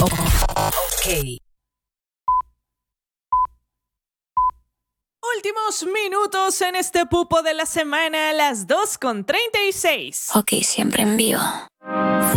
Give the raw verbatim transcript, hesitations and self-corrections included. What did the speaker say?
Ok. Últimos minutos en este pupo de la semana a las dos con treinta y seis. Ok, siempre en vivo.